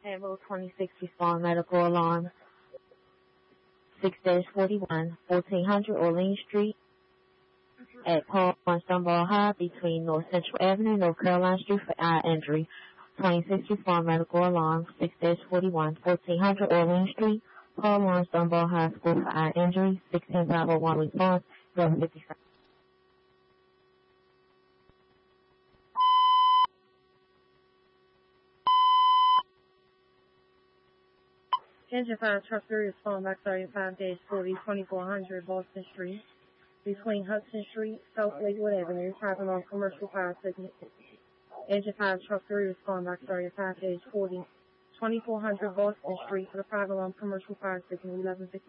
Campbell 26 respond medical alarm 6-41, 1400 Orleans Street at Paul on Stonewall High between North Central Avenue, North Carolina Street for eye injury. 26 respond medical alarm 6-41, 1400 Orleans Street, Paul on Stonewall High School for eye injury. 16501 response 1155. Engine 5 truck 3 respond back 35-40, 2400 Boston Street, between Hudson Street, South Lakewood Avenue, traveling on commercial fire signal. Engine 5 truck 3 respond back 35-40, 2400 Boston Street for the 5 alarm commercial fire signal 1150.